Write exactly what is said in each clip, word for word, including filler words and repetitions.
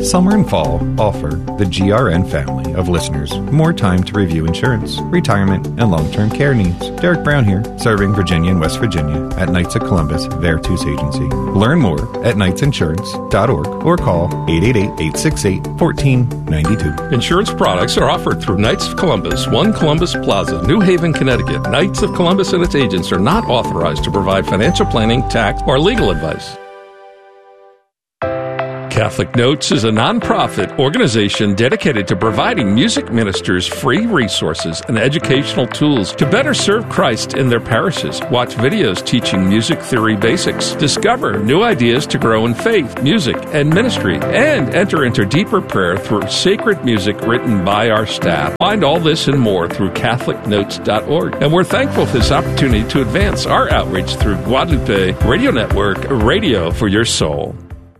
Summer and fall offer the G R N family of listeners more time to review insurance, retirement, and long-term care needs. Derek Brown here, serving Virginia and West Virginia at Knights of Columbus Veritas Agency. Learn more at knights insurance dot org or call eight eight eight, eight six eight, one four nine two. Insurance products are offered through Knights of Columbus, one Columbus Plaza, New Haven, Connecticut. Knights of Columbus and its agents are not authorized to provide financial planning, tax, or legal advice. Catholic Notes is a nonprofit organization dedicated to providing music ministers free resources and educational tools to better serve Christ in their parishes. Watch videos teaching music theory basics, discover new ideas to grow in faith, music, and ministry, and enter into deeper prayer through sacred music written by our staff. Find all this and more through catholic notes dot org. And we're thankful for this opportunity to advance our outreach through Guadalupe Radio Network, radio for your soul.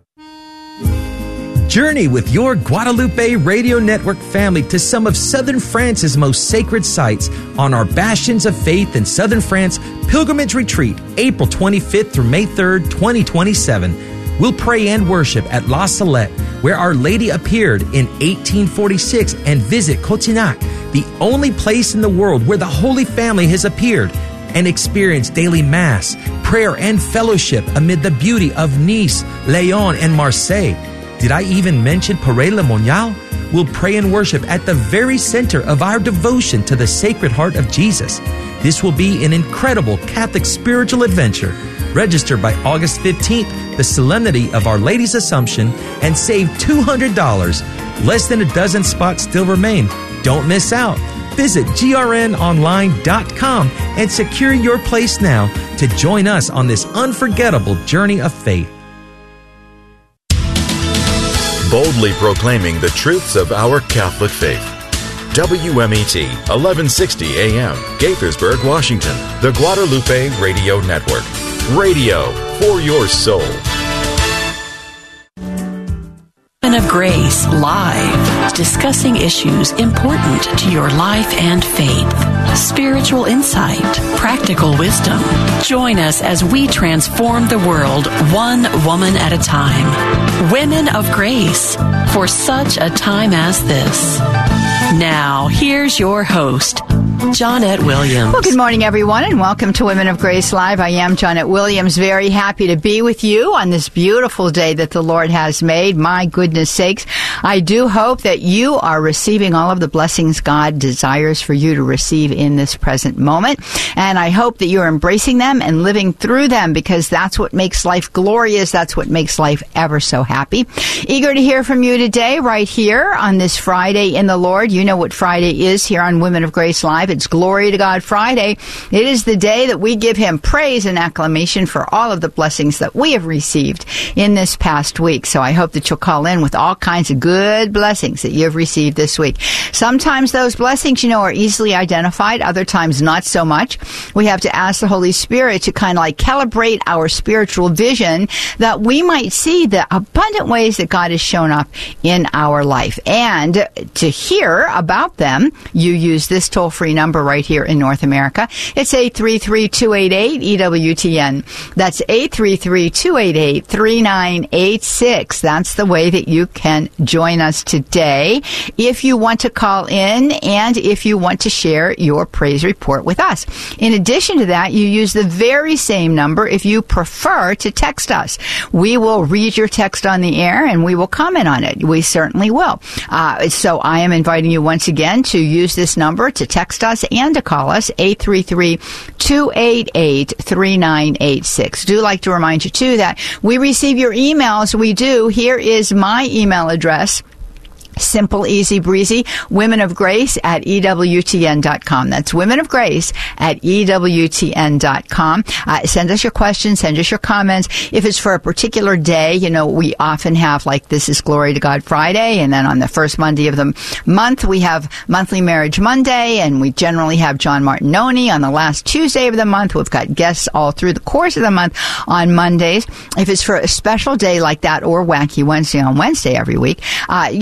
Journey with your Guadalupe Radio Network family to some of Southern France's most sacred sites on our Bastions of Faith in Southern France Pilgrimage Retreat, April twenty-fifth through May third, twenty twenty-seven. We'll pray and worship at La Salette, where Our Lady appeared in eighteen forty-six, and visit Cotignac, the only place in the world where the Holy Family has appeared, and experience daily Mass, prayer, and fellowship amid the beauty of Nice, Lyon, and Marseille. Did I even mention Paray-le-Monial? We'll pray and worship at the very center of our devotion to the Sacred Heart of Jesus. This will be an incredible Catholic spiritual adventure. Register by August fifteenth, the Solemnity of Our Lady's Assumption, and save two hundred dollars. Less than a dozen spots still remain. Don't miss out. Visit G R N online dot com and secure your place now to join us on this unforgettable journey of faith. Boldly proclaiming the truths of our Catholic faith. W M E T, eleven sixty A M, Gaithersburg, Washington. The Guadalupe Radio Network. Radio for your soul. Women of Grace Live, discussing issues important to your life and faith. Spiritual insight, practical wisdom. Join us as we transform the world one woman at a time. Women of Grace, for such a time as this. Now, here's your host, Johnette Williams. Well, good morning, everyone, and welcome to Women of Grace Live. I am Johnette Williams, very happy to be with you on this beautiful day that the Lord has made. My goodness sakes, I do hope that you are receiving all of the blessings God desires for you to receive in this present moment, and I hope that you're embracing them and living through them, because that's what makes life glorious. That's what makes life ever so happy. Eager to hear from you today, right here on this Friday in the Lord. You know what Friday is here on Women of Grace Live. It's Glory to God Friday. It is the day that we give Him praise and acclamation for all of the blessings that we have received in this past week. So I hope that you'll call in with all kinds of good blessings that you've received this week. Sometimes those blessings, you know, are easily identified. Other times not so much. We have to ask the Holy Spirit to kind of like calibrate our spiritual vision, that we might see the abundant ways that God has shown up in our life. And to hear about them, you use this toll-free number right here in North America. It's eight three three, two eight eight, E W T N. That's eight three three, two eight eight, three nine eight six. That's the way that you can join us today if you want to call in and if you want to share your praise report with us. In addition to that, you use the very same number if you prefer to text us. We will read your text on the air and we will comment on it. We certainly will. Uh, so I am inviting you once again to use this number to text us and to call us, eight three three, two eight eight, three nine eight six. Do like to remind you, too, that we receive your emails. We do. Here is my email address. Simple, easy, breezy, Women of Grace at E W T N dot com. That's Women of Grace at E W T N dot com. Uh, send us your questions, send us your comments. If it's for a particular day, you know, we often have, like, this is Glory to God Friday, and then on the first Monday of the month, we have Monthly Marriage Monday, and we generally have John Martinoni. On the last Tuesday of the month, we've got guests all through the course of the month on Mondays. If it's for a special day like that, or Wacky Wednesday on Wednesday every week, uh, you know, you can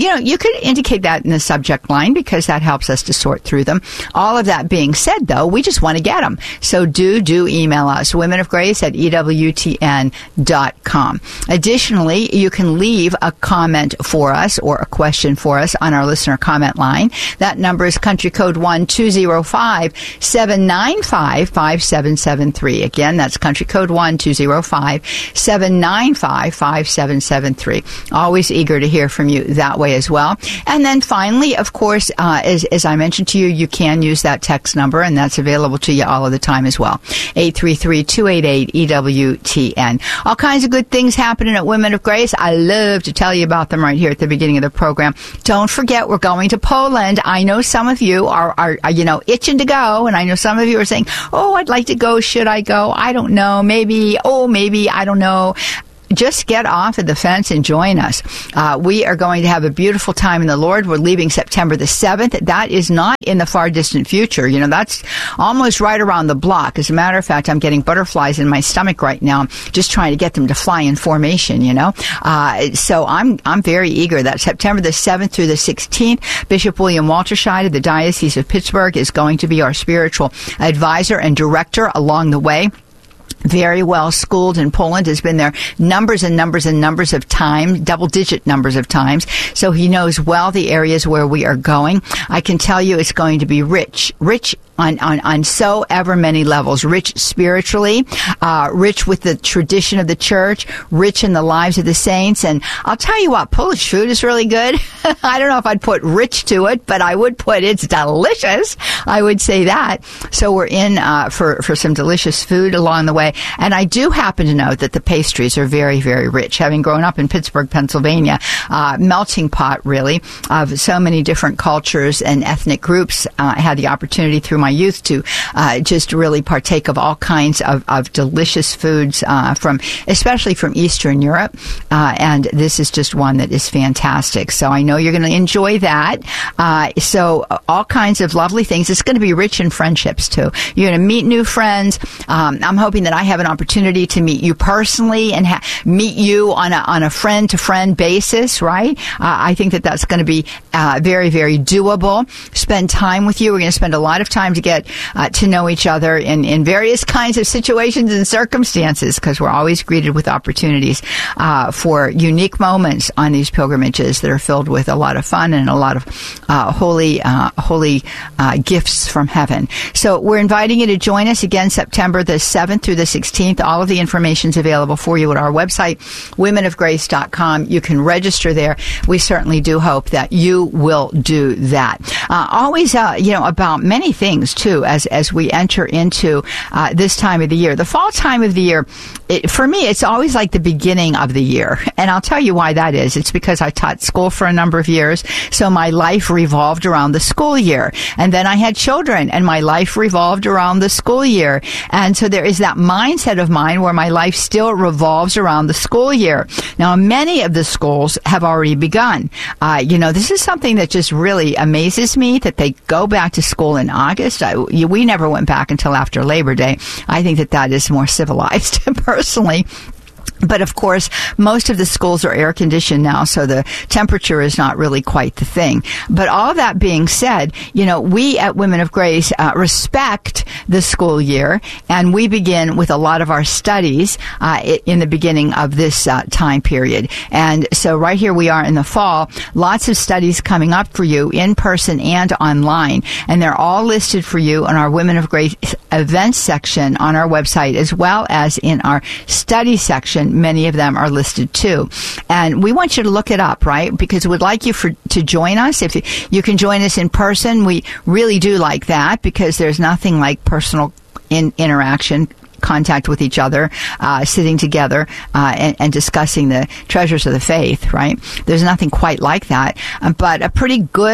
could indicate that in the subject line because that helps us to sort through them. All of that being said, though, we just want to get them. So do, do email us, women of grace at E W T N dot com. Additionally, you can leave a comment for us or a question for us on our listener comment line. That number is country code one two zero five, seven nine five, five seven seven three. Again, that's country code one two zero five, seven nine five, five seven seven three. Always eager to hear from you that way as well. And then finally, of course, uh, as, as I mentioned to you, you can use that text number, and that's available to you all of the time as well. eight three three, two eight eight, E W T N. All kinds of good things happening at Women of Grace. I love to tell you about them right here at the beginning of the program. Don't forget, we're going to Poland. I know some of you are, are, are, you know, itching to go, and I know some of you are saying, oh, I'd like to go. Should I go? I don't know. Maybe. Oh, maybe. I don't know. Just get off of the fence and join us. Uh, we are going to have a beautiful time in the Lord. We're leaving September the seventh. That is not in the far distant future. You know, that's almost right around the block. As a matter of fact, I'm getting butterflies in my stomach right now, just trying to get them to fly in formation, you know. Uh, so I'm, I'm very eager. That's September the seventh through the sixteenth. Bishop William Walterscheid of the Diocese of Pittsburgh is going to be our spiritual advisor and director along the way. Very well schooled in Poland, has been there numbers and numbers and numbers of times, double digit numbers of times. So he knows well the areas where we are going. I can tell you it's going to be rich, rich on, on, on so ever many levels, rich spiritually, uh, rich with the tradition of the church, rich in the lives of the saints. And I'll tell you what, Polish food is really good. I don't know if I'd put rich to it, but I would put it's delicious. I would say that. So we're in, uh, for, for some delicious food along the way. And I do happen to know that the pastries are very, very rich. Having grown up in Pittsburgh, Pennsylvania, uh, melting pot, really, of so many different cultures and ethnic groups. Uh, I had the opportunity through my youth to uh, just really partake of all kinds of, of delicious foods, uh, from, especially from Eastern Europe. Uh, and this is just one that is fantastic. So I know you're going to enjoy that. Uh, so all kinds of lovely things. It's going to be rich in friendships, too. You're going to meet new friends. Um, I'm hoping that I have an opportunity to meet you personally and ha- meet you on a on a friend to friend basis, right? Uh, I think that that's going to be uh, very, very doable. Spend time with you. We're going to spend a lot of time to get uh, to know each other in, in various kinds of situations and circumstances, because we're always greeted with opportunities uh, for unique moments on these pilgrimages that are filled with a lot of fun and a lot of uh, holy, uh, holy uh, gifts from heaven. So we're inviting you to join us again September the seventh through the sixteenth. All of the information is available for you at our website, women of grace dot com. You can register there. We certainly do hope that you will do that. Uh, always, uh, you know, about many things, too, as, as we enter into uh, this time of the year. The fall time of the year, it, for me, it's always like the beginning of the year. And I'll tell you why that is. It's because I taught school for a number of years, so my life revolved around the school year. And then I had children, and my life revolved around the school year. And so there is that mindset of mine where my life still revolves around the school year. Now, many of the schools have already begun. Uh, you know, this is something that just really amazes me, that they go back to school in August. I, we never went back until after Labor Day. I think that that is more civilized, personally. But of course, most of the schools are air conditioned now, so the temperature is not really quite the thing. But all that being said, you know, we at Women of Grace uh, respect the school year, and we begin with a lot of our studies uh, in the beginning of this uh, time period. And so right here we are in the fall, lots of studies coming up for you in person and online, and they're all listed for you on our Women of Grace events section on our website, as well as in our study section. Many of them are listed too. And we want you to look it up, right? Because we'd like you for, to join us. If you, you can join us in person, we really do like that, because there's nothing like personal in, interaction, contact with each other, uh, sitting together, uh, and, and discussing the treasures of the faith, right? There's nothing quite like that. Uh, but a pretty good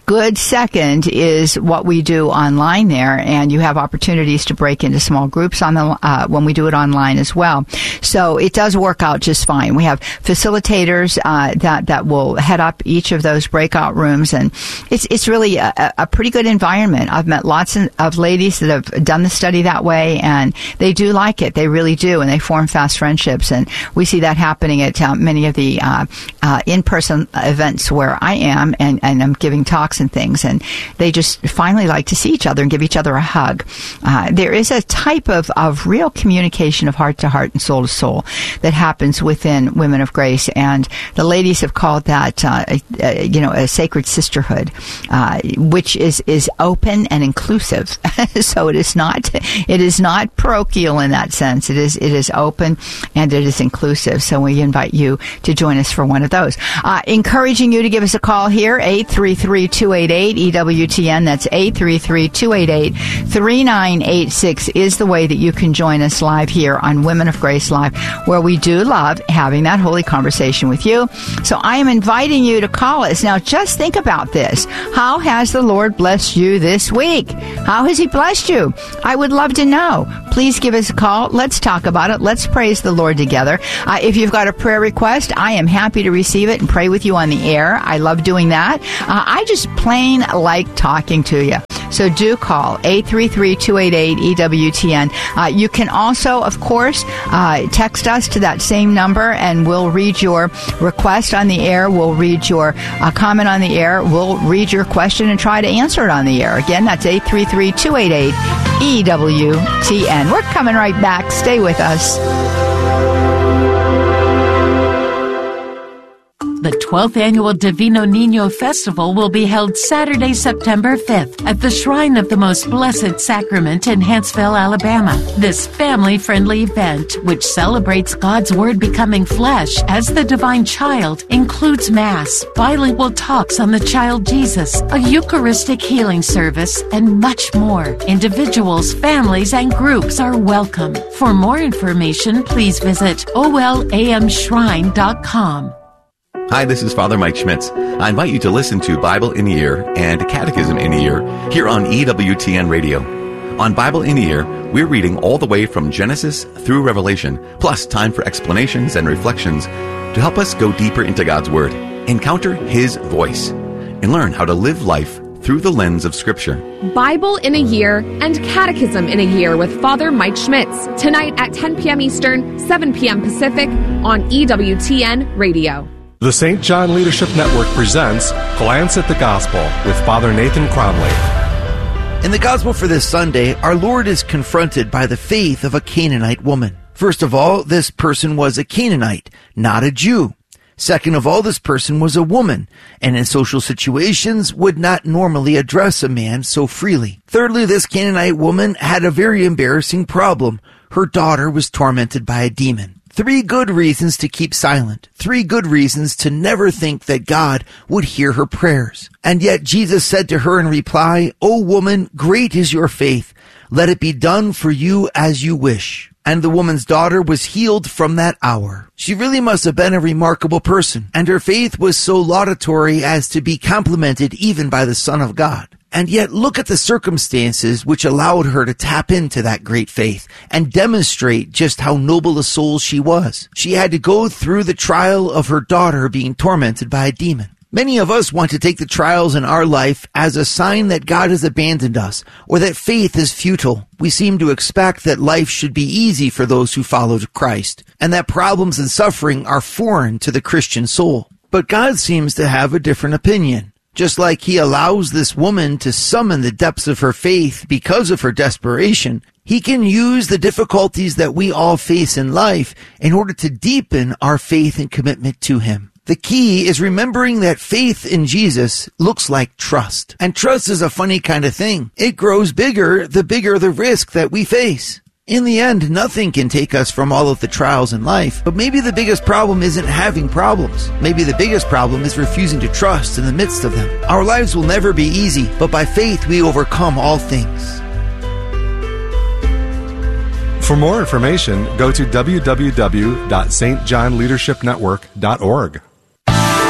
good second is what we do online there, and you have opportunities to break into small groups on the uh, when we do it online as well. So it does work out just fine. We have facilitators uh, that that will head up each of those breakout rooms, and it's it's really a, a pretty good environment. I've met lots of ladies that have done the study that way, and they do like it. They really do, and they form fast friendships, and we see that happening at uh, many of the uh, uh, in-person events where I am, and, and I'm giving talks and things, and they just finally like to see each other and give each other a hug. Uh, there is a type of, of real communication of heart to heart and soul to soul that happens within Women of Grace, and the ladies have called that, uh, a, a, you know, a sacred sisterhood, uh, which is, is open and inclusive. So it is not, it is not parochial in that sense. It is, it is open and it is inclusive. So we invite you to join us for one of those. Uh, encouraging you to give us a call here, eight three three, two eight eight, E W T N. That's eight three three, two eight eight, three nine eight six is the way that you can join us live here on Women of Grace Live, where we do love having that holy conversation with you. So I am inviting you to call us. Now, just think about this. How has the Lord blessed you this week? How has He blessed you? I would love to know. Please give us a call. Let's talk about it. Let's praise the Lord together. Uh, if you've got a prayer request, I am happy to receive it and pray with you on the air. I love doing that. Uh, I just plain like talking to you. So do call eight three three, two eight eight, E W T N. Uh, you can also, of course, uh, text us to that same number, and we'll read your request on the air. We'll read your uh, comment on the air. We'll read your question and try to answer it on the air. Again, that's eight three three, two eight eight, E W T N. We're coming right back. Stay with us. The twelfth Annual Divino Niño Festival will be held Saturday, September fifth at the Shrine of the Most Blessed Sacrament in Huntsville, Alabama. This family-friendly event, which celebrates God's Word becoming flesh as the divine child, includes Mass, bilingual talks on the child Jesus, a Eucharistic healing service, and much more. Individuals, families, and groups are welcome. For more information, please visit O L A M shrine dot com. Hi, this is Father Mike Schmitz. I invite you to listen to Bible in a Year and Catechism in a Year here on E W T N Radio. On Bible in a Year, we're reading all the way from Genesis through Revelation, plus time for explanations and reflections to help us go deeper into God's Word, encounter His voice, and learn how to live life through the lens of Scripture. Bible in a Year and Catechism in a Year with Father Mike Schmitz, tonight at ten p.m. Eastern, seven p.m. Pacific on E W T N Radio. The Saint John Leadership Network presents Glance at the Gospel with Father Nathan Cromley. In the Gospel for this Sunday, our Lord is confronted by the faith of a Canaanite woman. First of all, this person was a Canaanite, not a Jew. Second of all, this person was a woman, and in social situations would not normally address a man so freely. Thirdly, this Canaanite woman had a very embarrassing problem. Her daughter was tormented by a demon. Three good reasons to keep silent. Three good reasons to never think that God would hear her prayers. And yet Jesus said to her in reply, "O woman, great is your faith. Let it be done for you as you wish." And the woman's daughter was healed from that hour. She really must have been a remarkable person, and her faith was so laudatory as to be complimented even by the Son of God. And yet look at the circumstances which allowed her to tap into that great faith and demonstrate just how noble a soul she was. She had to go through the trial of her daughter being tormented by a demon. Many of us want to take the trials in our life as a sign that God has abandoned us or that faith is futile. We seem to expect that life should be easy for those who follow Christ and that problems and suffering are foreign to the Christian soul. But God seems to have a different opinion. Just like He allows this woman to summon the depths of her faith because of her desperation, He can use the difficulties that we all face in life in order to deepen our faith and commitment to Him. The key is remembering that faith in Jesus looks like trust. And trust is a funny kind of thing. It grows bigger the bigger the risk that we face. In the end, nothing can take us from all of the trials in life, but maybe the biggest problem isn't having problems. Maybe the biggest problem is refusing to trust in the midst of them. Our lives will never be easy, but by faith we overcome all things. For more information, go to w w w dot st john leadership network dot org.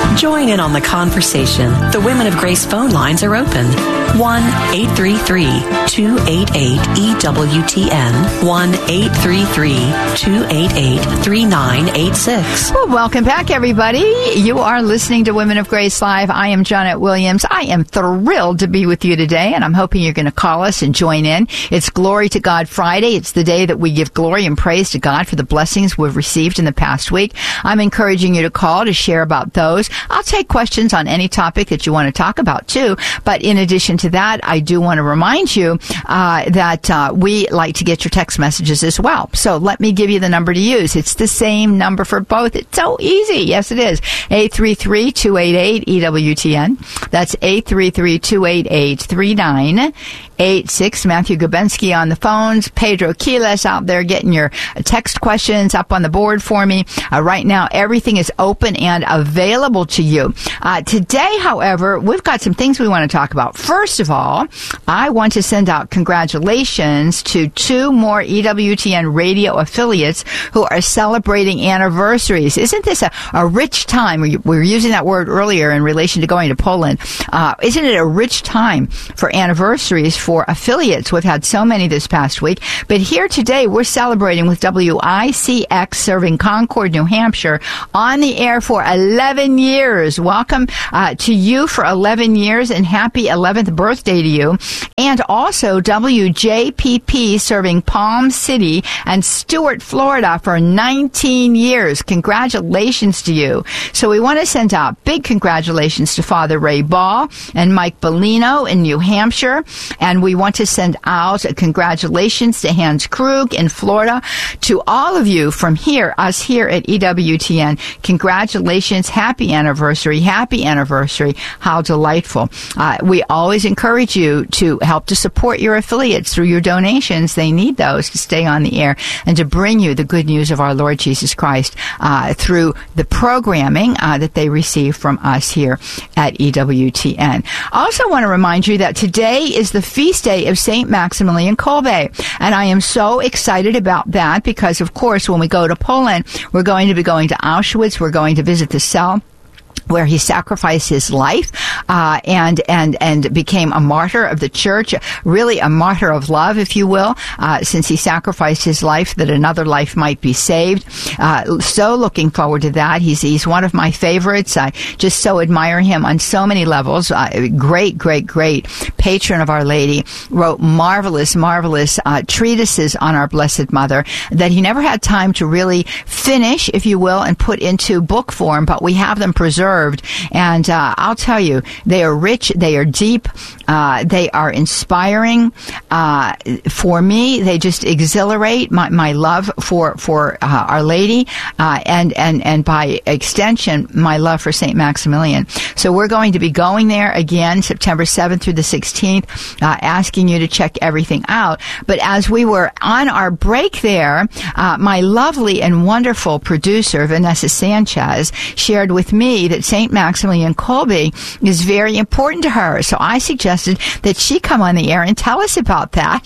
Join in on the conversation. The Women of Grace phone lines are open. one eight three three, two eight eight, E W T N. one eight three three, two eight eight, three nine eight six. Well, welcome back, everybody. You are listening to Women of Grace Live. I am Janet Williams. I am thrilled to be with you today, and I'm hoping you're going to call us and join in. It's Glory to God Friday. It's the day that we give glory and praise to God for the blessings we've received in the past week. I'm encouraging you to call to share about those. I'll take questions on any topic that you want to talk about, too. But in addition to that, I do want to remind you uh, that uh, we like to get your text messages as well. So let me give you the number to use. It's the same number for both. It's so easy. Yes, it is. eight three three, two eight eight, E W T N. That's eight three three, two eight eight, three nine eight six. Matthew Gabensky on the phones. Pedro Quiles out there getting your text questions up on the board for me. Uh, right now, everything is open and available to you. Uh, today, however, we've got some things we want to talk about. First of all, I want to send out congratulations to two more E W T N radio affiliates who are celebrating anniversaries. Isn't this a, a rich time? We were using that word earlier in relation to going to Poland. Uh, isn't it a rich time for anniversaries for affiliates? We've had so many this past week. But here today, we're celebrating with W I C X serving Concord, New Hampshire, on the air for eleven years. Welcome uh, to you for eleven years, and happy eleventh birthday to you. And also W J P P serving Palm City and Stuart, Florida for nineteen years. Congratulations to you. So we want to send out big congratulations to Father Ray Ball and Mike Bellino in New Hampshire. And we want to send out congratulations to Hans Krug in Florida. To all of you from here, us here at E W T N, congratulations. Happy anniversary. Happy anniversary. How delightful. Uh, we always encourage you to help to support your affiliates through your donations. They need those to stay on the air and to bring you the good news of our Lord Jesus Christ uh, through the programming uh, that they receive from us here at E W T N. I also want to remind you that today is the feast day of Saint Maximilian Kolbe, and I am so excited about that because, of course, when we go to Poland, we're going to be going to Auschwitz. We're going to visit the cell where he sacrificed his life uh, and and and became a martyr of the church, really a martyr of love, if you will, uh, since he sacrificed his life that another life might be saved. Uh, so looking forward to that. He's he's one of my favorites. I just so admire him on so many levels. Uh, great, great, great patron of Our Lady. Wrote marvelous, marvelous uh, treatises on our Blessed Mother that he never had time to really finish, if you will, and put into book form, but we have them preserved. And uh, I'll tell you, they are rich, they are deep, uh, they are inspiring. Uh, for me, they just exhilarate my, my love for for uh, Our Lady, uh, and and and by extension, my love for Saint Maximilian. So we're going to be going there again, September seventh through the sixteenth, uh, asking you to check everything out. But as we were on our break there, uh, my lovely and wonderful producer, Vanessa Sanchez, shared with me that Saint Maximilian Kolbe is very important to her. So I suggested that she come on the air and tell us about that.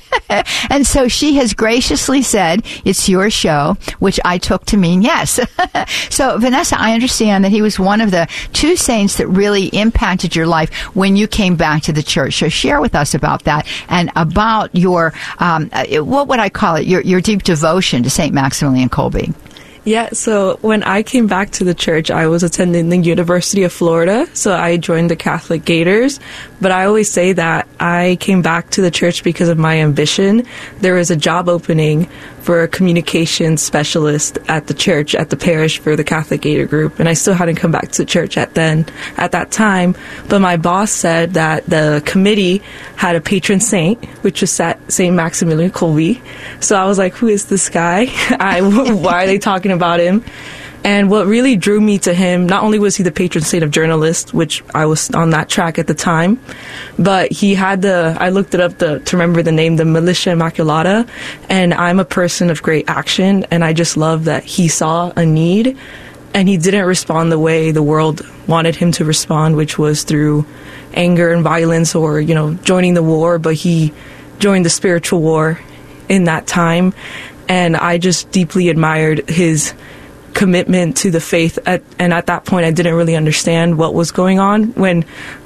And so she has graciously said, it's your show, which I took to mean yes. So Vanessa, I understand that he was one of the two saints that really impacted your life when you came back to the church. So share with us about that and about your, um, what would I call it, your, your deep devotion to Saint Maximilian Kolbe. Yeah, so when I came back to the church, I was attending the University of Florida, so I joined the Catholic Gators. But I always say that I came back to the church because of my ambition. There was a job opening for a communications specialist at the church, at the parish for the Catholic Gator group, and I still hadn't come back to the church at then, at that time. But my boss said that the committee had a patron saint, which was Saint Maximilian Kolbe. So I was like, who is this guy? I, why are they talking about him? And what really drew me to him, not only was he the patron saint of journalists, which I was on that track at the time, but he had the, I looked it up the, to remember the name, the Militia Immaculata, and I'm a person of great action, and I just love that he saw a need, and he didn't respond the way the world wanted him to respond, which was through anger and violence or, you know, joining the war, but he joined the spiritual war in that time, and I just deeply admired his commitment to the faith. At, and at that point, I didn't really understand what was going on when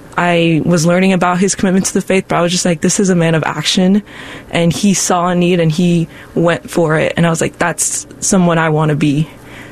I was learning about his commitment to the faith, but I was just like, this is a man of action, and he saw a need and he went for it. And I was like, that's someone I want to be.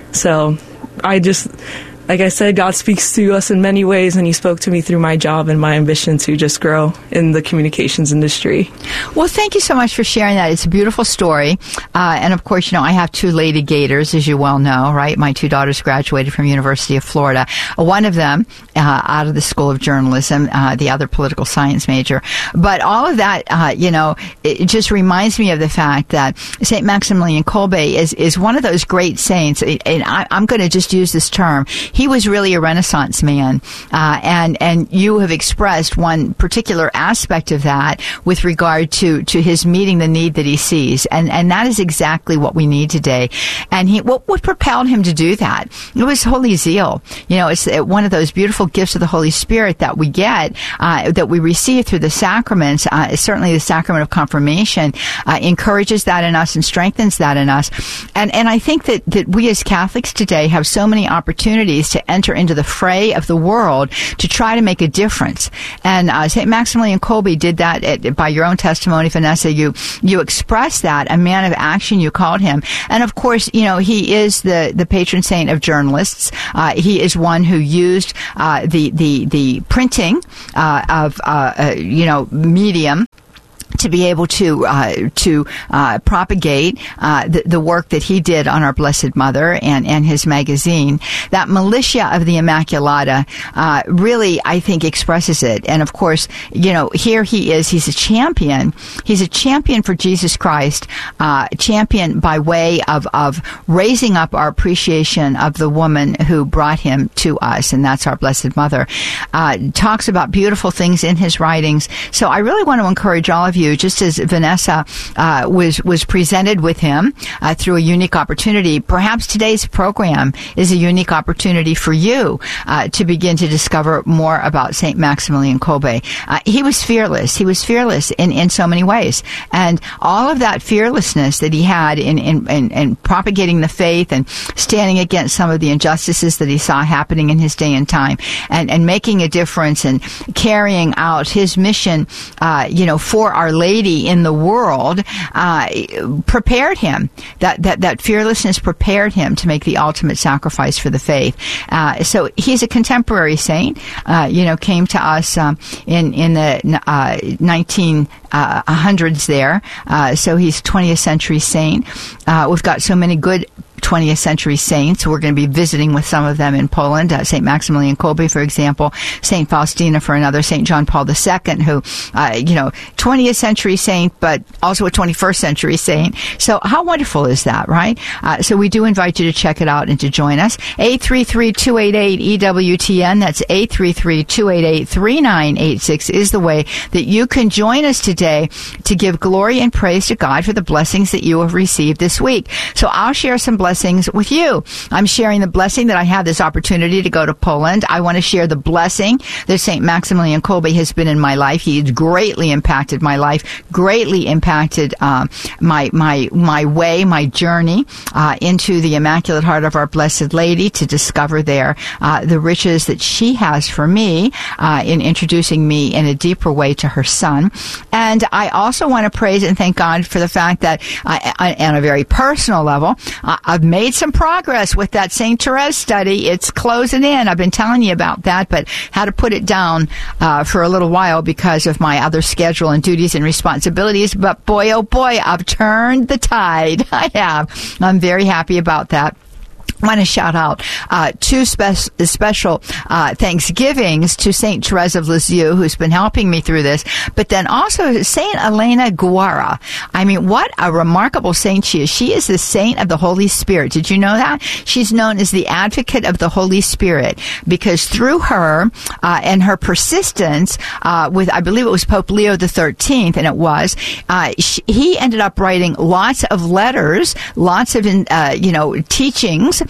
So I just, like I said, God speaks to us in many ways, and he spoke to me through my job and my ambition to just grow in the communications industry. Well, thank you so much for sharing that. It's a beautiful story. Uh, and of course, you know, I have two lady Gators, as you well know, right? My two daughters graduated from University of Florida. One of them uh, out of the School of Journalism, uh, the other political science major. But all of that, uh, you know, it just reminds me of the fact that Saint Maximilian Kolbe is, is one of those great saints. And I, I'm going to just use this term. He was really a Renaissance man, uh, and and you have expressed one particular aspect of that with regard to, to his meeting the need that he sees, and and that is exactly what we need today. And he, what what propelled him to do that? It was holy zeal. You know, it's one of those beautiful gifts of the Holy Spirit that we get, uh, that we receive through the sacraments. Uh, certainly, the sacrament of confirmation uh, encourages that in us and strengthens that in us. And and I think that that we as Catholics today have so many opportunities to enter into the fray of the world to try to make a difference. And uh, Saint Maximilian Kolbe did that at, by your own testimony, Vanessa. You you expressed that, a man of action, you called him. And of course, you know, he is the, the patron saint of journalists. Uh, he is one who used uh, the, the, the printing uh, of, uh, uh, you know, medium to be able to uh, to uh, propagate uh, the, the work that he did on our Blessed Mother and, and his magazine. That militia of the Immaculata uh, really, I think, expresses it. And of course, you know, here he is. He's a champion. He's a champion for Jesus Christ, uh, champion by way of, of raising up our appreciation of the woman who brought him to us, and that's our Blessed Mother. Uh, talks about beautiful things in his writings. So I really want to encourage all of you, just as Vanessa uh, was was presented with him uh, through a unique opportunity. Perhaps today's program is a unique opportunity for you uh, to begin to discover more about Saint Maximilian Kolbe. Uh, he was fearless. He was fearless in, in so many ways. And all of that fearlessness that he had in, in, in, in propagating the faith and standing against some of the injustices that he saw happening in his day and time, and, and making a difference and carrying out his mission, uh, you know, for our lady in the world, uh, prepared him. That, that, that fearlessness prepared him to make the ultimate sacrifice for the faith. Uh, so he's a contemporary saint, uh, you know, came to us, um, in, in the, uh, nineteen hundreds there. Uh, so he's a twentieth century saint. Uh, we've got so many good twentieth century saints. We're going to be visiting with some of them in Poland. Uh, Saint Maximilian Kolbe, for example, Saint Faustina for another, Saint John Paul the Second, who, uh, you know, twentieth century saint, but also a twenty-first century saint. So how wonderful is that, right? Uh, so we do invite you to check it out and to join us. eight three three, two eight eight, E W T N. That's eight three three, two eight eight, three nine eight six is the way that you can join us today to give glory and praise to God for the blessings that you have received this week. So I'll share some blessings with you. I'm sharing the blessing that I have this opportunity to go to Poland. I want to share the blessing that Saint Maximilian Kolbe has been in my life. He has greatly impacted my life, greatly impacted um, my my my way, my journey uh, into the Immaculate Heart of Our Blessed Lady, to discover there uh, the riches that she has for me uh, in introducing me in a deeper way to her Son. And I also want to praise and thank God for the fact that, uh, on a very personal level, uh, I've made some progress with that Saint Therese study. It's closing in. I've been telling you about that, but had to put it down uh, for a little while because of my other schedule and duties and responsibilities. But boy, oh boy, I've turned the tide. I have. I'm very happy about that. I want to shout out uh, two spe- special uh, Thanksgivings to Saint Therese of Lisieux, who's been helping me through this, but then also Saint Elena Guara. I mean, what a remarkable saint she is. She is the saint of the Holy Spirit. Did you know that? She's known as the advocate of the Holy Spirit because through her uh, and her persistence uh, with, I believe it was Pope Leo the thirteenth, and it was, uh, she, he ended up writing lots of letters, lots of, uh, you know, teachings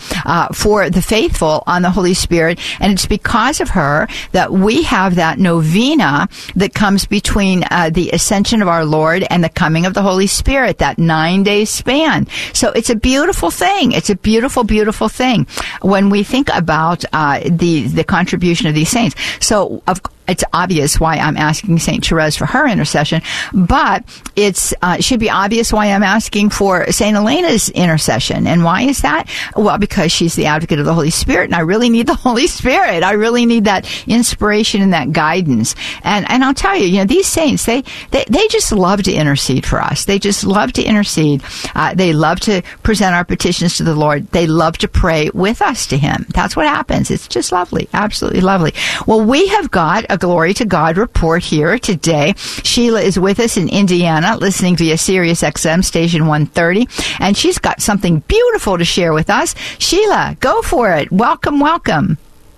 uh, for the faithful on the Holy Spirit. And it's because of her that we have that novena that comes between uh, the ascension of our Lord and the coming of the Holy Spirit, that nine-day span. So it's a beautiful thing. It's a beautiful, beautiful thing when we think about uh, the the contribution of these saints. So of it's obvious why I'm asking Saint Therese for her intercession, but it's uh, should be obvious why I'm asking for Saint Elena's intercession. And why is that? Well, because she's the advocate of the Holy Spirit, and I really need the Holy Spirit. I really need that inspiration and that guidance. And and I'll tell you, you know, these saints, they they, they just love to intercede for us. They just love to intercede. Uh, they love to present our petitions to the Lord. They love to pray with us to Him. That's what happens. It's just lovely, absolutely lovely. Well, we have got a Glory to God report here today. Sheila is with us in Indiana, listening via Sirius X M station one thirty, and she's got something beautiful to share with us. Sheila, go for it. Welcome, welcome.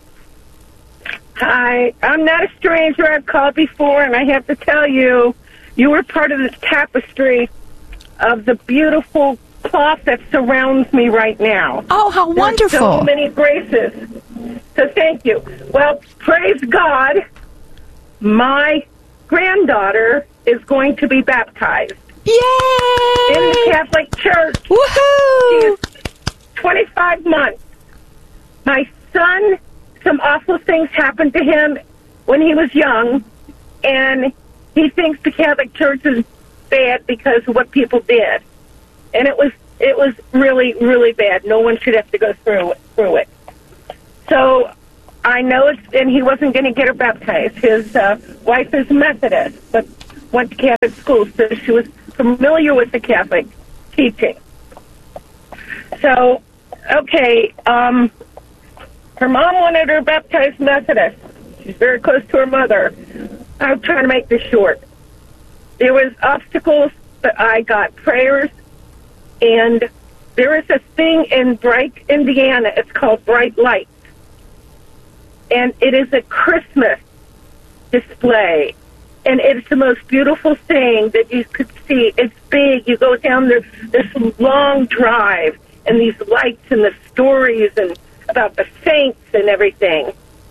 Hi, I'm not a stranger. I've called before, and I have to tell you, you were part of this tapestry of the beautiful cloth that surrounds me right now. Oh, how There's wonderful. so many graces. So thank you. Well, praise God. My granddaughter is going to be baptized. Yay! In the Catholic Church. Woohoo! She is twenty-five months. My son, some awful things happened to him when he was young, and he thinks the Catholic Church is bad because of what people did. And it was it was really, really bad. No one should have to go through it, through it. So I know it's, and he wasn't going to get her baptized. His uh, wife is Methodist, but went to Catholic school, so she was familiar with the Catholic teaching. So, okay, um, her mom wanted her baptized Methodist. She's very close to her mother. I'm trying to make this short. There was obstacles, but I got prayers, and there is a thing in Bright, Indiana. It's called Bright Light. And it is a Christmas display. And it's the most beautiful thing that you could see. It's big. You go down there, this long drive, and these lights and the stories and about the saints and everything.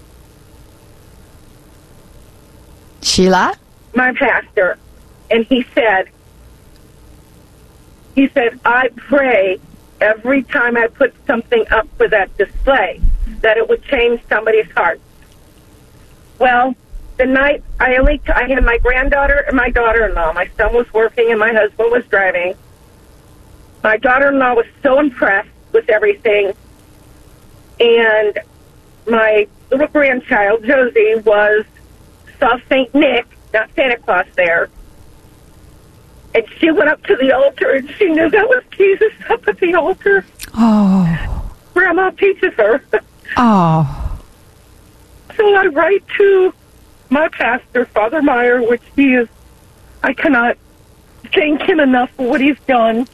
Sheila? My pastor. And he said, he said, I pray every time I put something up for that display that it would change somebody's heart. Well, the night I only t- I had my granddaughter and my daughter-in-law. My son was working and my husband was driving. My daughter-in-law was so impressed with everything, and my little grandchild Josie was saw Saint Nick, not Santa Claus, there, and she went up to the altar and she knew that was Jesus up at the altar. Oh, Grandma teaches her. Oh. So I write to my pastor, Father Meyer, which he is, I cannot thank him enough for what he's done.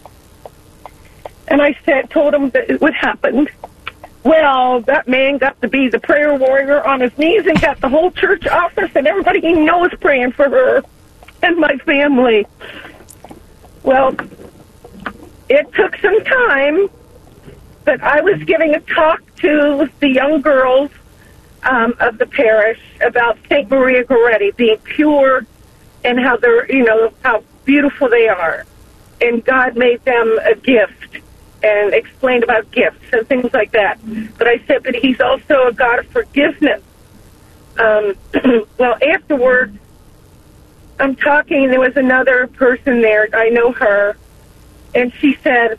And I said, told him that it would happen. Well, that man got to be the prayer warrior on his knees and got the whole church office and everybody he knows praying for her and my family. Well, it took some time, but I was giving a talk to the young girls um, of the parish about Saint Maria Goretti being pure and how they're, you know, how beautiful they are. And God made them a gift and explained about gifts and things like that. But I said that he's also a God of forgiveness. Um, well, afterwards, I'm talking, and there was another person there. I know her. And she said,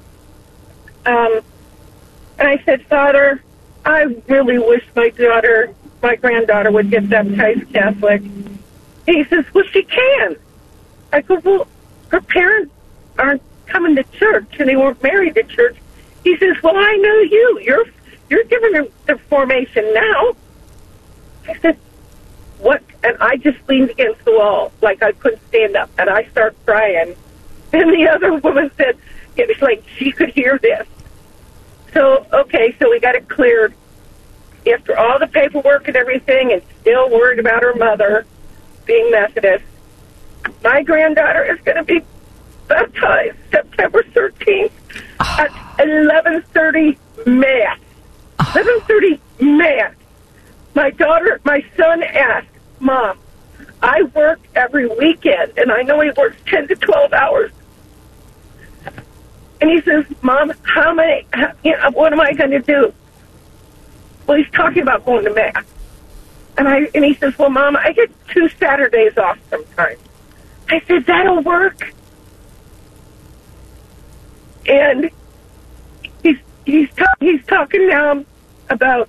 um, and I said, Father, I really wish my daughter, my granddaughter, would get baptized Catholic. He says, well, she can. I go, well, her parents aren't coming to church, and they weren't married to church. He says, well, I know you. You're you're giving her the formation now. I said, what? And I just leaned against the wall, like I couldn't stand up, and I start crying. And the other woman said, it was like she could hear this. So, okay, so we got it cleared. After all the paperwork and everything, and still worried about her mother being Methodist, my granddaughter is going to be baptized September thirteenth at eleven thirty Mass. seven thirty Mass. My daughter, my son asked, Mom, I work every weekend, and I know he works ten to twelve hours. And he says, Mom, how many, how, you know, what am I going to do? Well, he's talking about going to Mass. And I and he says, well, Mom, I get two Saturdays off sometimes. I said, that'll work. And he's he's ta- he's talking now about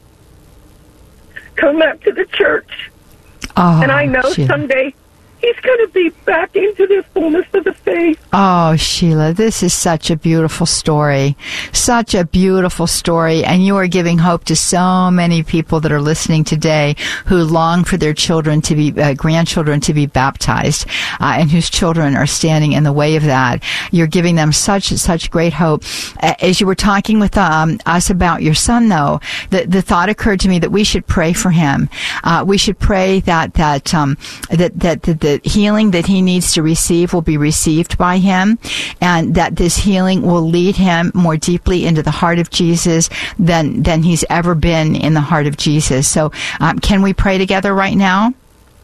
coming back to the church. Oh, and I know Sheila. someday he's going to be back into the fullness of the faith. Oh, Sheila, this is such a beautiful story. Such a beautiful story. And you are giving hope to so many people that are listening today who long for their children to be, uh, grandchildren to be baptized, uh, and whose children are standing in the way of that. You're giving them such, such great hope. Uh, as you were talking with um, us about your son, though, the, the thought occurred to me that we should pray for him. Uh, we should pray that, that, um, that, that, that, that the healing that he needs to receive will be received by him, and that this healing will lead him more deeply into the heart of Jesus than than he's ever been in the heart of Jesus. So um, can we pray together right now?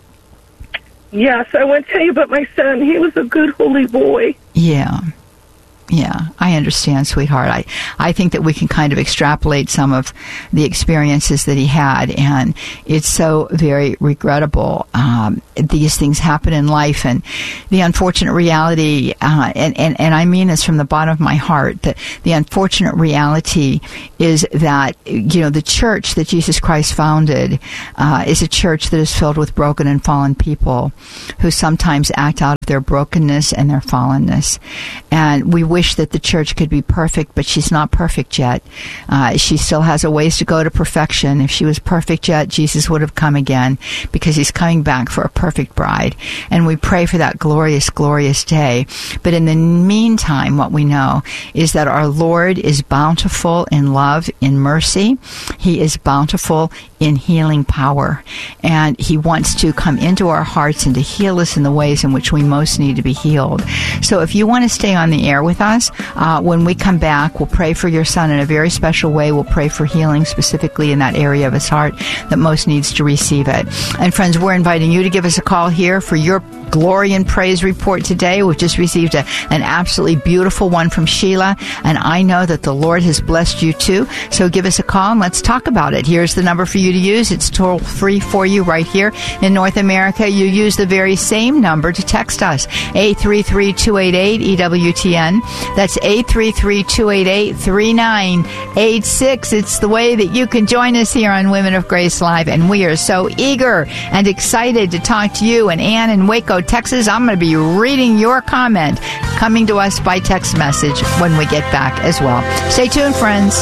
Yes, I want to tell you about my son. He was a good, holy boy. Yeah. Yeah, I understand, sweetheart. I, I think that we can kind of extrapolate some of the experiences that he had, and it's so very regrettable. Um, these things happen in life, and the unfortunate reality, uh, and, and, and I mean this from the bottom of my heart, that the unfortunate reality is that, you know, the church that Jesus Christ founded uh, is a church that is filled with broken and fallen people who sometimes act out of their brokenness and their fallenness. And we wish that the church could be perfect, but she's not perfect yet. Uh, she still has a ways to go to perfection. If she was perfect yet, Jesus would have come again, because he's coming back for a perfect bride. And we pray for that glorious, glorious day. But in the meantime, what we know is that our Lord is bountiful in love, in mercy. He is bountiful in healing power. And he wants to come into our hearts and to heal us in the ways in which we most need to be healed. So if you want to stay on the air with us, uh, when we come back, we'll pray for your son in a very special way. We'll pray for healing specifically in that area of his heart that most needs to receive it. And friends, we're inviting you to give us a call here for your glory and praise report today. We've just received a, an absolutely beautiful one from Sheila, and I know that the Lord has blessed you too. So give us a call and let's talk about it. Here's the number for you to use. It's toll free for you right here in North America. You use the very same number to text us, eight three three, two eight eight, E W T N. That's eight three three, two eight eight, three nine eight six. It's the way that you can join us here on Women of Grace Live, and we are so eager and excited to talk to you. And Ann in Waco, Texas, I'm going to be reading your comment coming to us by text message when we get back as well. Stay tuned, friends.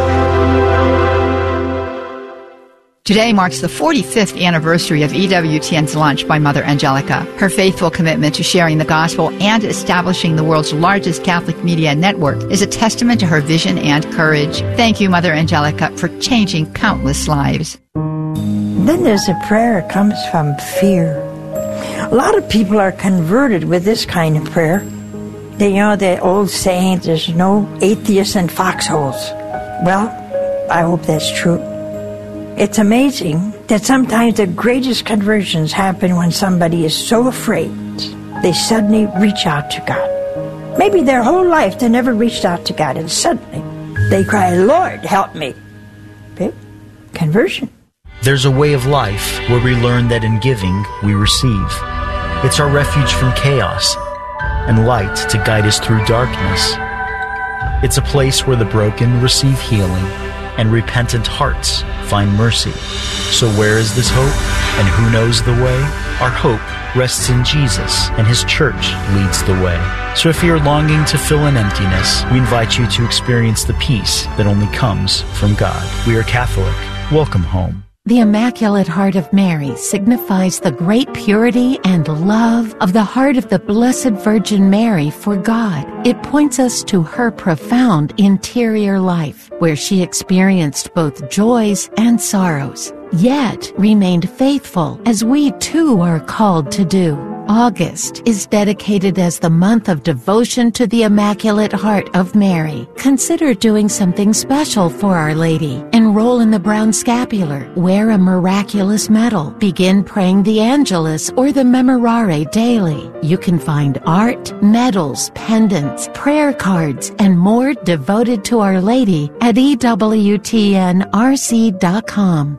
Today marks the forty-fifth anniversary of E W T N's launch by Mother Angelica. Her faithful commitment to sharing the gospel and establishing the world's largest Catholic media network is a testament to her vision and courage. Thank you, Mother Angelica, for changing countless lives. Then there's a prayer that comes from fear. A lot of people are converted with this kind of prayer. They, you know, the old saying, there's no atheists in foxholes. Well, I hope that's true. It's amazing that sometimes the greatest conversions happen when somebody is so afraid they suddenly reach out to God. Maybe their whole life they never reached out to God, and suddenly they cry, Lord, help me. Okay? Conversion. There's a way of life where we learn that in giving we receive. It's our refuge from chaos and light to guide us through darkness. It's a place where the broken receive healing and repentant hearts find mercy. So where is this hope? And who knows the way? Our hope rests in Jesus, and His church leads the way. So if you're longing to fill an emptiness, we invite you to experience the peace that only comes from God. We are Catholic. Welcome home. The Immaculate Heart of Mary signifies the great purity and love of the heart of the Blessed Virgin Mary for God. It points us to her profound interior life, where she experienced both joys and sorrows, yet remained faithful, as we too are called to do. August is dedicated as the month of devotion to the Immaculate Heart of Mary. Consider doing something special for Our Lady. Enroll in the Brown Scapular. Wear a miraculous medal. Begin praying the Angelus or the Memorare daily. You can find art, medals, pendants, prayer cards, and more devoted to Our Lady at E W T N R C dot com.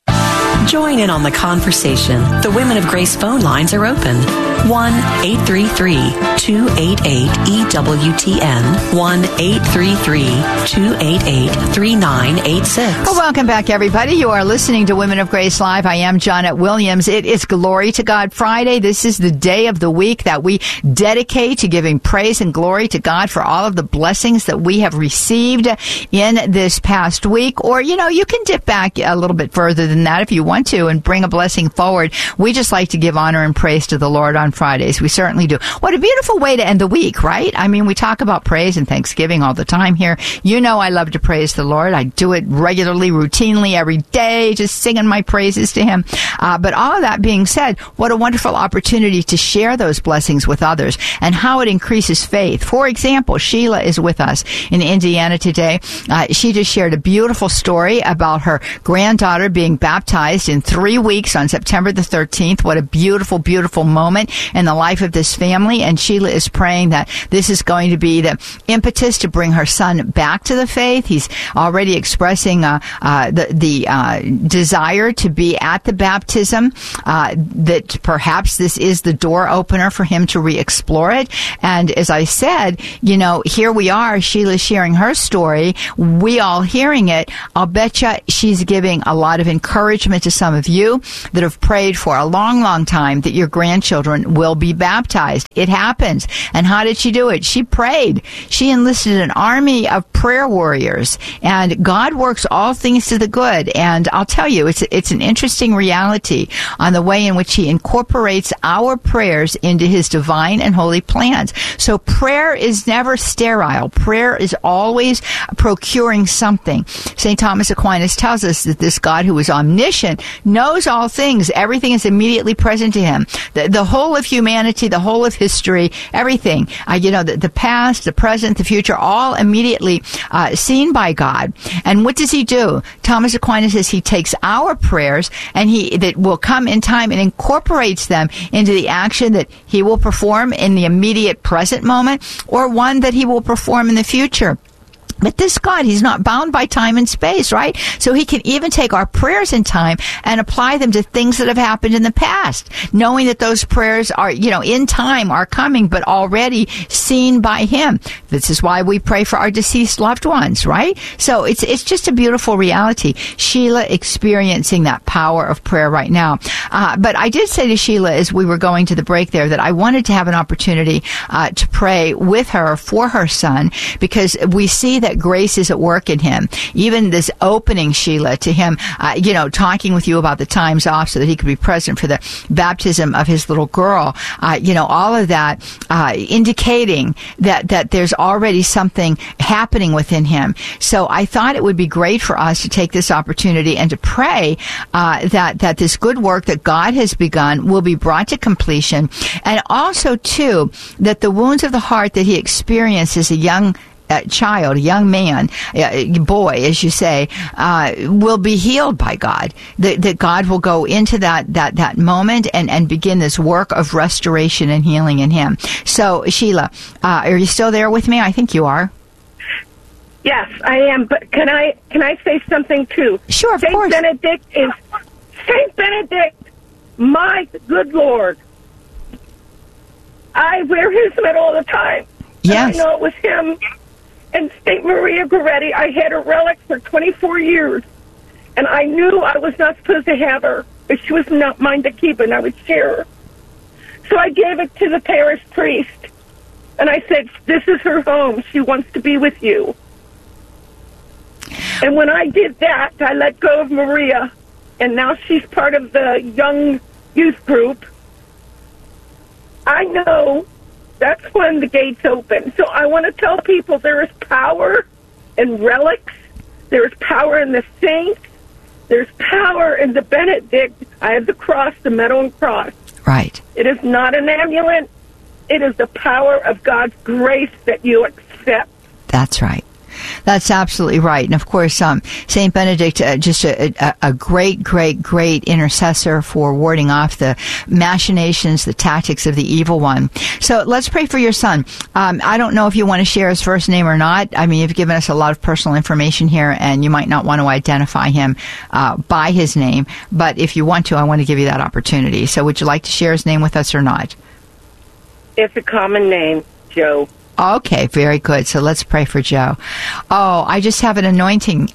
Join in on the conversation. The Women of Grace phone lines are open. one eight three three, two eight eight, E W T N. one eight three three, two eight eight, three nine eight six. Well, welcome back, everybody. You are listening to Women of Grace Live. I am Janet Williams. It is Glory to God Friday. This is the day of the week that we dedicate to giving praise and glory to God for all of the blessings that we have received in this past week. Or, you know, you can dip back a little bit further than that if you want to and bring a blessing forward. We just like to give honor and praise to the Lord on Fridays. We certainly do. What a beautiful way to end the week, right? I mean, we talk about praise and thanksgiving all the time here. You know I love to praise the Lord. I do it regularly, routinely, every day, just singing my praises to Him. Uh, but all of that being said, what a wonderful opportunity to share those blessings with others and how it increases faith. For example, Sheila is with us in Indiana today. Uh, she just shared a beautiful story about her granddaughter being baptized in three weeks on September the thirteenth. What a beautiful, beautiful moment in the life of this family. And Sheila is praying that this is going to be the impetus to bring her son back to the faith. He's already expressing uh, uh, the, the uh, desire to be at the baptism, uh, that perhaps this is the door opener for him to re-explore it. And as I said, you know, here we are, Sheila sharing her story, we all hearing it. I'll betcha she's giving a lot of encouragement to some of you that have prayed for a long, long time that your grandchildren will be baptized. It happens. And how did she do it? She prayed. She enlisted an army of prayer warriors, and God works all things to the good. And I'll tell you, it's it's an interesting reality on the way in which He incorporates our prayers into His divine and holy plans. So prayer is never sterile. Prayer is always procuring something. Saint Thomas Aquinas tells us that this God who is omniscient knows all things. Everything is immediately present to Him. The, the whole of humanity, the whole of history, everything, uh, you know, the, the past, the present, the future, all immediately uh, seen by God. And what does He do? Thomas Aquinas says He takes our prayers and He that will come in time and incorporates them into the action that He will perform in the immediate present moment or one that He will perform in the future. But this God, He's not bound by time and space, right? So He can even take our prayers in time and apply them to things that have happened in the past, knowing that those prayers are, you know, in time are coming, but already seen by Him. This is why we pray for our deceased loved ones, right? So it's it's just a beautiful reality. Sheila experiencing that power of prayer right now. Uh, but I did say to Sheila as we were going to the break there that I wanted to have an opportunity uh, to pray with her for her son, because we see that that grace is at work in him. Even this opening, Sheila, to him, uh, you know, talking with you about the times off so that he could be present for the baptism of his little girl, uh, you know, all of that uh, indicating that, that there's already something happening within him. So I thought it would be great for us to take this opportunity and to pray uh, that, that this good work that God has begun will be brought to completion, and also, too, that the wounds of the heart that he experienced as a young Uh, child, a young man, uh, boy, as you say, uh, will be healed by God. That, that God will go into that, that, that moment and, and begin this work of restoration and healing in him. So, Sheila, uh, are you still there with me? I think you are. Yes, I am. But can I can I say something too? Sure, of Saint course. Benedict is Saint Benedict, my good Lord. I wear his medal all the time. Yes, and I know it was him. And Saint Maria Goretti, I had a relic for twenty-four years, and I knew I was not supposed to have her, but she was not mine to keep, and I would share her. So I gave it to the parish priest, and I said, this is her home. She wants to be with you. And when I did that, I let go of Maria, and now she's part of the young youth group. I know that's when the gates open. So I want to tell people there is power in relics. There is power in the saints. There's power in the Benedict. I have the cross, the medal and cross. Right. It is not an amulet. It is the power of God's grace that you accept. That's right. That's absolutely right. And of course, um, Saint Benedict, uh, just a, a, a great, great, great intercessor for warding off the machinations, the tactics of the evil one. So let's pray for your son. Um, I don't know if you want to share his first name or not. I mean, you've given us a lot of personal information here, and you might not want to identify him uh, by his name. But if you want to, I want to give you that opportunity. So would you like to share his name with us or not? It's a common name, Joe. Okay, very good. So let's pray for Joe. Oh, I just have an anointing.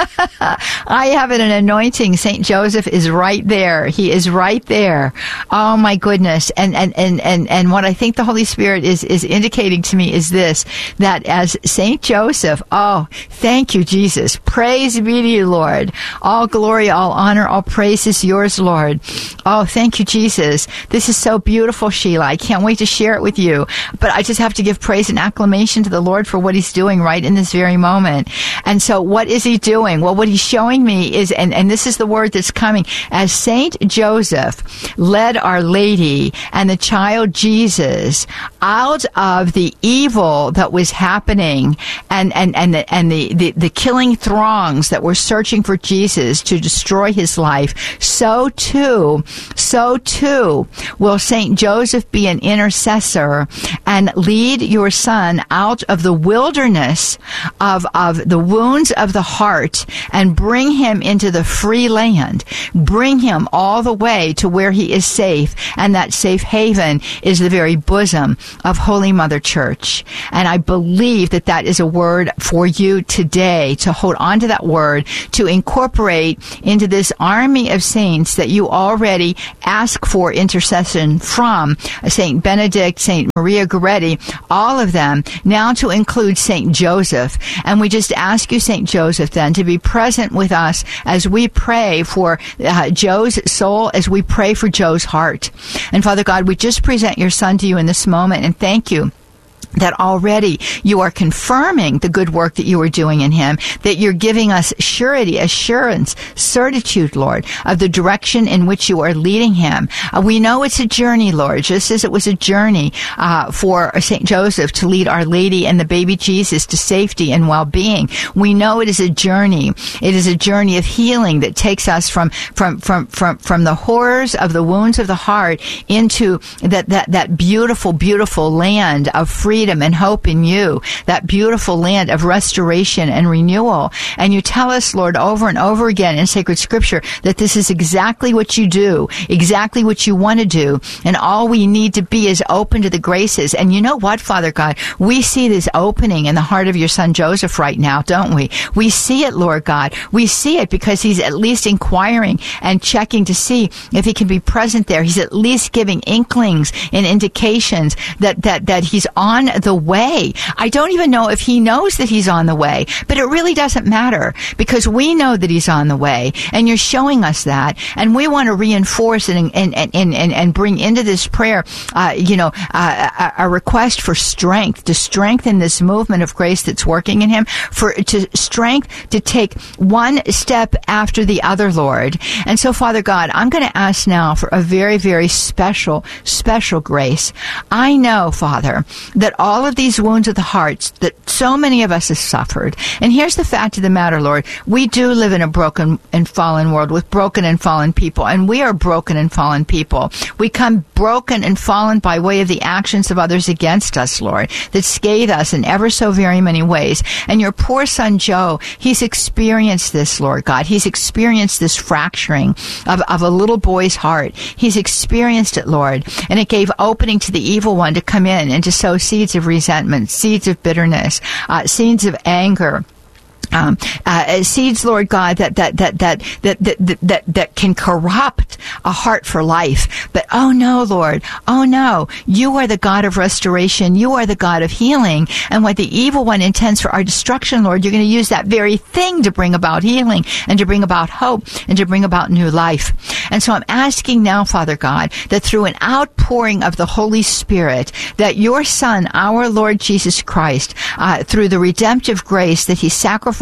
I have an anointing. Saint Joseph is right there. He is right there. Oh my goodness. And, and, and, and, and what I think the Holy Spirit is, is indicating to me is this, that as Saint Joseph, oh, thank you, Jesus. Praise be to you, Lord. All glory, all honor, all praise is yours, Lord. Oh, thank you, Jesus. This is so beautiful, Sheila. I can't wait to share it with you. But I just have to give praise and acclamation to the Lord for what he's doing right in this very moment. And so what is he doing? Well, what he's showing me is, and, and this is the word that's coming, as Saint Joseph led Our Lady and the child Jesus out of the evil that was happening and, and, and, the, and the, the, the killing throngs that were searching for Jesus to destroy his life, so too, so too will Saint Joseph be an intercessor and lead your son out of the wilderness of, of the wounds of the heart and bring him into the free land. Bring him all the way to where he is safe, and that safe haven is the very bosom of Holy Mother Church. And I believe that that is a word for you today, to hold on to that word, to incorporate into this army of saints that you already ask for intercession from, Saint Benedict, Saint Maria Goretti, all of them, now to include Saint Joseph. And we just ask you, Saint Joseph, then, to be present with us as we pray for uh, Joe's soul, as we pray for Joe's heart. And Father God, we just present your son to you in this moment, and thank you that already you are confirming the good work that you are doing in him, that you're giving us surety, assurance, certitude, Lord, of the direction in which you are leading him. Uh, we know it's a journey, Lord, just as it was a journey uh, for Saint Joseph to lead Our Lady and the baby Jesus to safety and well-being. We know it is a journey. It is a journey of healing that takes us from from from from, from the horrors of the wounds of the heart into that that that beautiful, beautiful land of freedom and hope in you, that beautiful land of restoration and renewal. And you tell us, Lord, over and over again in sacred scripture that this is exactly what you do, exactly what you want to do. And all we need to be is open to the graces. And you know what, Father God? We see this opening in the heart of your son Joseph right now, don't we? We see it, Lord God. We see it because he's at least inquiring and checking to see if he can be present there. He's at least giving inklings and indications that, that, that he's on the way. I don't even know if he knows that he's on the way, but it really doesn't matter because we know that he's on the way, and you're showing us that, and we want to reinforce and and and and, and bring into this prayer, uh, you know, uh, a, a request for strength to strengthen this movement of grace that's working in him, for to strength to take one step after the other, Lord. And so, Father God, I'm going to ask now for a very, very special, special grace. I know, Father, that all of these wounds of the hearts that so many of us have suffered. And here's the fact of the matter, Lord. We do live in a broken and fallen world with broken and fallen people. And we are broken and fallen people. We come broken and fallen by way of the actions of others against us, Lord, that scathe us in ever so very many ways. And your poor son, Joe, he's experienced this, Lord God. He's experienced this fracturing of, of a little boy's heart. He's experienced it, Lord. And it gave opening to the evil one to come in and to sow seeds of resentment, seeds of bitterness, uh, seeds of anger. Um, uh, seeds, Lord God, that that that that that that that that can corrupt a heart for life. But oh no, Lord, oh no, you are the God of restoration. You are the God of healing. And what the evil one intends for our destruction, Lord, you're going to use that very thing to bring about healing and to bring about hope and to bring about new life. And so I'm asking now, Father God, that through an outpouring of the Holy Spirit, that your Son, our Lord Jesus Christ, uh, through the redemptive grace that He sacrificed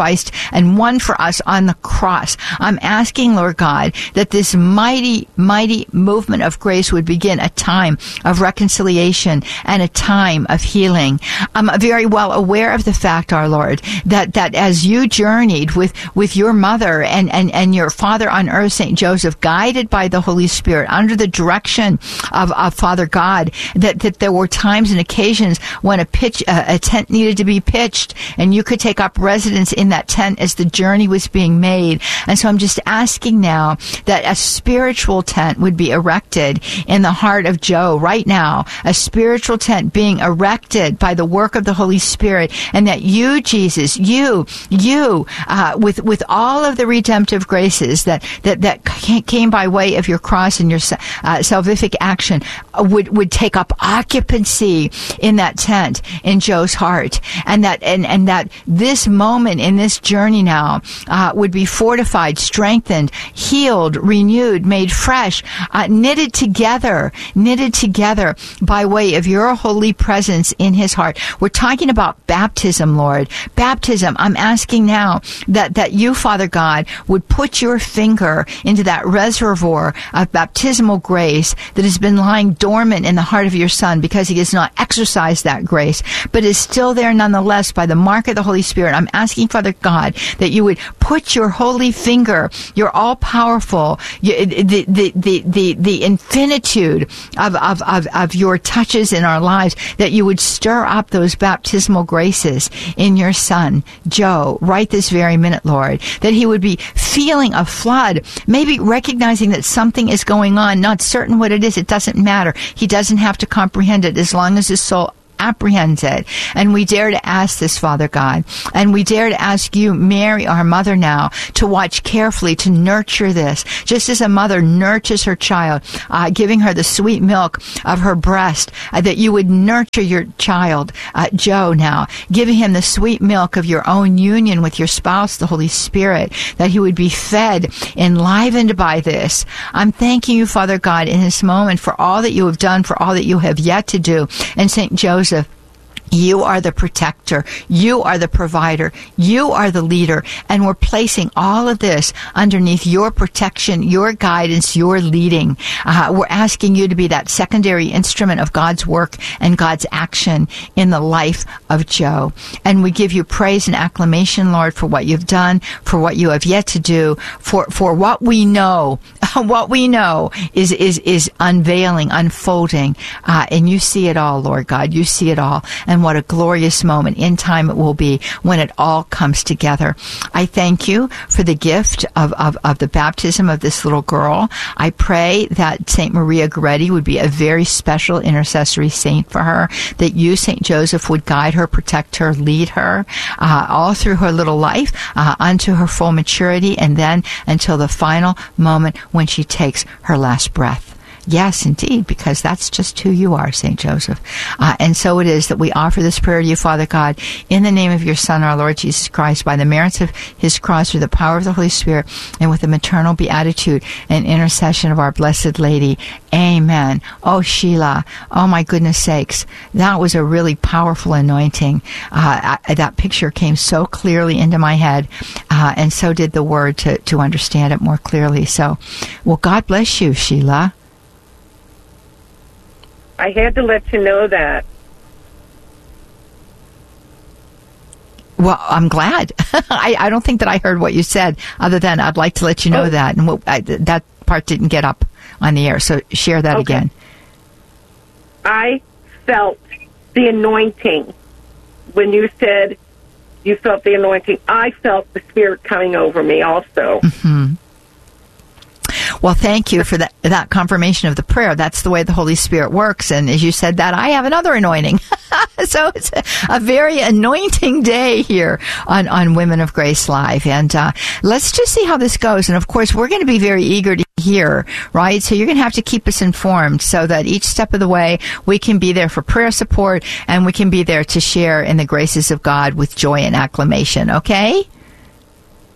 sacrificed and won for us on the cross. I'm asking, Lord God, that this mighty, mighty movement of grace would begin a time of reconciliation and a time of healing. I'm very well aware of the fact, our Lord, that, that as you journeyed with, with your mother and, and, and your father on earth, Saint Joseph, guided by the Holy Spirit, under the direction of, of Father God, that, that there were times and occasions when a pitch, uh, a tent needed to be pitched, and you could take up residence in that tent as the journey was being made. And so I'm just asking now that a spiritual tent would be erected in the heart of Joe right now, a spiritual tent being erected by the work of the Holy Spirit, and that you, Jesus, you, you, uh, with with all of the redemptive graces that that that came by way of your cross and your uh, salvific action, uh, would would take up occupancy in that tent in Joe's heart, and that and and that this moment in this journey now uh, would be fortified, strengthened, healed, renewed, made fresh, uh, knitted together, knitted together by way of your holy presence in his heart. We're talking about baptism, Lord. Baptism. I'm asking now that, that you, Father God, would put your finger into that reservoir of baptismal grace that has been lying dormant in the heart of your Son because he has not exercised that grace, but is still there nonetheless by the mark of the Holy Spirit. I'm asking, Father God, that you would put your holy finger, your all-powerful, the, the, the, the, the infinitude of, of, of, of your touches in our lives, that you would stir up those baptismal graces in your Son, Joe, right this very minute, Lord, that he would be feeling a flood, maybe recognizing that something is going on, not certain what it is. It doesn't matter. He doesn't have to comprehend it as long as his soul apprehends it. And we dare to ask this, Father God, and we dare to ask you, Mary, our mother now, to watch carefully, to nurture this, just as a mother nurtures her child, uh, giving her the sweet milk of her breast, uh, that you would nurture your child, uh, Joe now, giving him the sweet milk of your own union with your spouse, the Holy Spirit, that he would be fed, enlivened by this. I'm thanking you, Father God, in this moment for all that you have done, for all that you have yet to do. And Saint Joseph, you are the protector. You are the provider. You are the leader. And we're placing all of this underneath your protection, your guidance, your leading. Uh, we're asking you to be that secondary instrument of God's work and God's action in the life of Joe. And we give you praise and acclamation, Lord, for what you've done, for what you have yet to do, for, for what we know. What we know is, is, is unveiling, unfolding. Uh, and you see it all, Lord God. You see it all. And what a glorious moment in time it will be when it all comes together. I thank you for the gift of, of, of the baptism of this little girl. I pray that Saint Maria Goretti would be a very special intercessory saint for her, that you, Saint Joseph, would guide her, protect her, lead her, uh, all through her little life, uh, unto her full maturity, and then until the final moment when she takes her last breath. Yes, indeed, because that's just who you are, Saint Joseph. Uh, and so it is that we offer this prayer to you, Father God, in the name of your Son, our Lord Jesus Christ, by the merits of his cross, through the power of the Holy Spirit, and with the maternal beatitude and intercession of our Blessed Lady. Amen. Oh, Sheila, oh my goodness sakes, that was a really powerful anointing. Uh, I, that picture came so clearly into my head, uh, and so did the word to, to understand it more clearly. So, well, God bless you, Sheila. I had to let you know that. Well, I'm glad. I, I don't think that I heard what you said, other than I'd like to let you know oh. that. And what, I, that part didn't get up on the air, so share that okay. again. I felt the anointing. When you said you felt the anointing, I felt the Spirit coming over me also. Mm-hmm. Well, thank you for that, that confirmation of the prayer. That's the way the Holy Spirit works. And as you said that, I have another anointing. So it's a, a very anointing day here on, on Women of Grace Live. And uh, let's just see how this goes. And, of course, we're going to be very eager to hear, right? So you're going to have to keep us informed so that each step of the way we can be there for prayer support and we can be there to share in the graces of God with joy and acclamation, okay?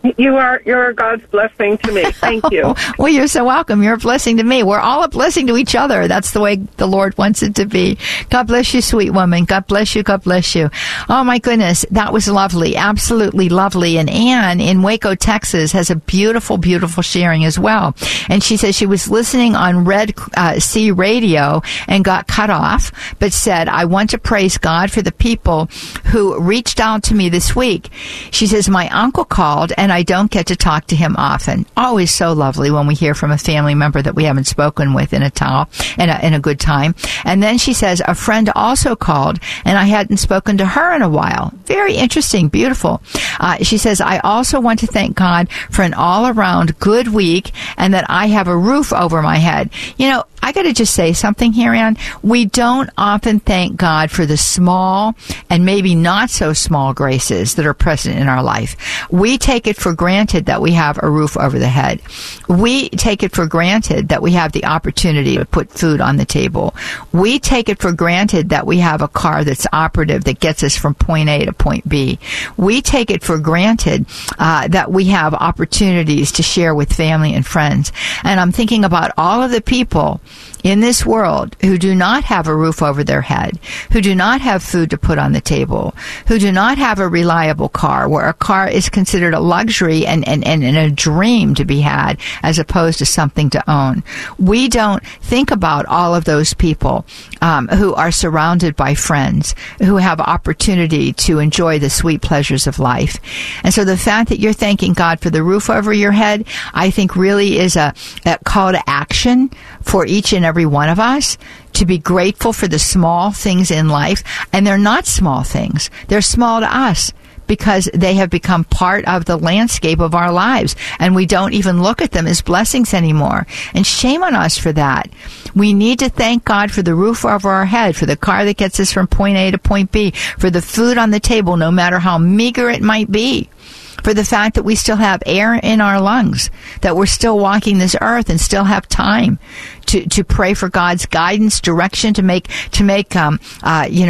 You are you're God's blessing to me. Thank you. Well, you're so welcome. You're a blessing to me. We're all a blessing to each other. That's the way the Lord wants it to be. God bless you, sweet woman. God bless you. God bless you. Oh, my goodness. That was lovely. Absolutely lovely. And Anne in Waco, Texas has a beautiful, beautiful sharing as well. And she says she was listening on Red uh, Sea Radio and got cut off, but said, I want to praise God for the people who reached out to me this week. She says, my uncle called and I don't get to talk to him often. Always so lovely when we hear from a family member that we haven't spoken with in a time, in a, in a good time. And then she says, a friend also called and I hadn't spoken to her in a while. Very interesting, beautiful. Uh, she says, I also want to thank God for an all-around good week and that I have a roof over my head. You know, I got to just say something here, Ann. We don't often thank God for the small and maybe not so small graces that are present in our life. We take it for granted that we have a roof over the head. We take it for granted that we have the opportunity to put food on the table. We take it for granted that we have a car that's operative that gets us from point A to point B. We take it for granted uh, that we have opportunities to share with family and friends. And I'm thinking about all of the people in this world who do not have a roof over their head, who do not have food to put on the table, who do not have a reliable car, where a car is considered a luxury and, and, and, and a dream to be had as opposed to something to own. We don't think about all of those people um, who are surrounded by friends, who have opportunity to enjoy the sweet pleasures of life. And so the fact that you're thanking God for the roof over your head, I think really is a, a call to action for each and every one of us to be grateful for the small things in life. And they're not small things. They're small to us because they have become part of the landscape of our lives. And we don't even look at them as blessings anymore. And shame on us for that. We need to thank God for the roof over our head, for the car that gets us from point A to point B, for the food on the table, no matter how meager it might be, for the fact that we still have air in our lungs, that we're still walking this earth and still have time to, to pray for God's guidance, direction, to make, to make, um, uh, you know,